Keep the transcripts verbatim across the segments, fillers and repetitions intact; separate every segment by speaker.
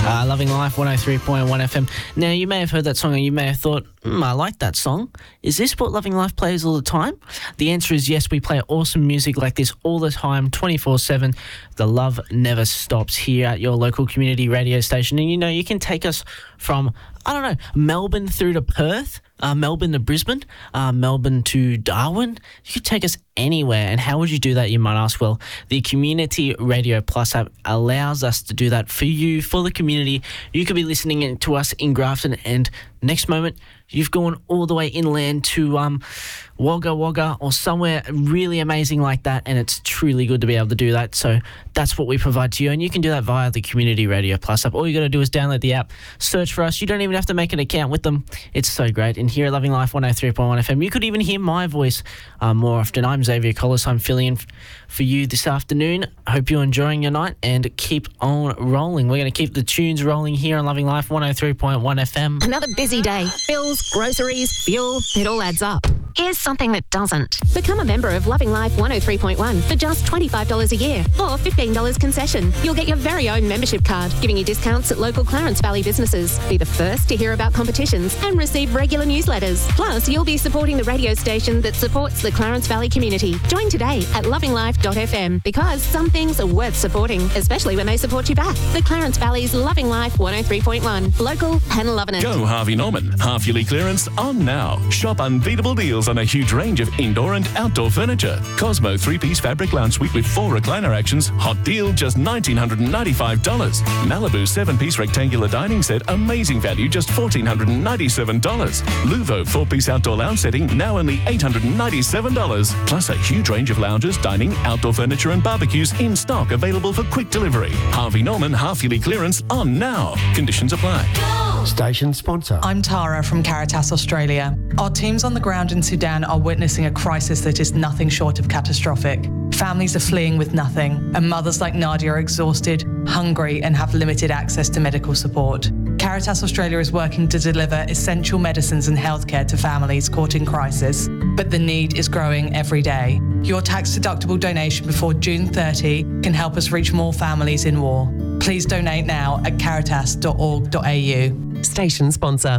Speaker 1: Uh, Loving Life, one oh three point one F M. Now, you may have heard that song and you may have thought, hmm, I like that song. Is this what Loving Life plays all the time? The answer is yes, we play awesome music like this all the time, twenty-four seven. The love never stops here at your local community radio station. And, you know, you can take us from, I don't know, Melbourne through to Perth, uh, Melbourne to Brisbane, uh, Melbourne to Darwin. You could take us anywhere. And how would you do that, you might ask? Well, the Community Radio Plus app allows us to do that for you, for the community. You could be listening to us in Grafton, and next moment you've gone all the way inland to um, Wagga Wagga or somewhere really amazing like that, and it's truly good to be able to do that. So that's what we provide to you, and you can do that via the Community Radio Plus app. All you got to do is download the app, search for us. You don't even have to make an account with them. It's so great. And here at Loving Life one oh three point one F M, you could even hear my voice uh, more often. I'm Xavier Collis. I'm filling in f- for you this afternoon. I hope you're enjoying your night, and keep on rolling. We're going to keep the tunes rolling here on Loving Life one oh three point one F M.
Speaker 2: Another busy day. Bills, groceries, fuel, it all adds up. Here's something that doesn't. Become a member of Loving Life one oh three point one for just twenty-five dollars a year or fifteen dollars concession. You'll get your very own membership card, giving you discounts at local Clarence Valley businesses. Be the first to hear about competitions and receive regular newsletters. Plus, you'll be supporting the radio station that supports the Clarence Valley community. Join today at loving life dot f m, because some things are worth supporting, especially when they support you back. The Clarence Valley's Loving Life one oh three point one. Local and loving it.
Speaker 3: Go Harvey Norman. Half-yearly clearance on now. Shop unbeatable deals on a huge range of indoor and outdoor furniture. Cosmo three-piece fabric lounge suite with four recliner actions. Hot deal, just one thousand nine hundred ninety-five dollars. Malibu seven-piece rectangular dining set. Amazing value, just one thousand four hundred ninety-seven dollars. Luvo four-piece outdoor lounge setting, now only eight hundred ninety-seven dollars. Plus a huge range of lounges, dining, outdoor furniture and barbecues in stock, available for quick delivery. Harvey Norman half-yearly clearance on now. Conditions apply.
Speaker 4: Station sponsor.
Speaker 5: I'm Tara from Caritas Australia. Our teams on the ground in Sudan are witnessing a crisis that is nothing short of catastrophic. Families are fleeing with nothing, and mothers like Nadia are exhausted, hungry, and have limited access to medical support. Caritas Australia is working to deliver essential medicines and healthcare to families caught in crisis, but the need is growing every day. Your tax-deductible donation before June thirtieth can help us reach more families in war. Please donate now at caritas dot org dot a u.
Speaker 6: Station sponsor.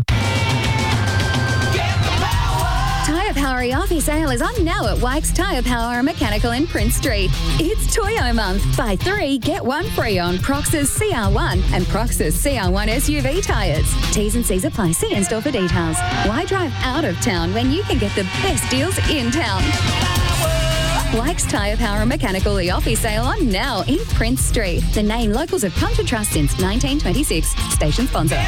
Speaker 7: Tyre Power Yaffie sale is on now at Wykes Tyre Power Mechanical in Prince Street. It's Toyo month. Buy three, get one free on Prox's C R one and Prox's C R one S U V tyres. T's and C's apply. See in-store for details. Why drive out of town when you can get the best deals in town? Wykes Tyre Power Mechanical Yaffie sale on now in Prince Street. The name locals have come to trust since nineteen twenty-six. Station sponsor.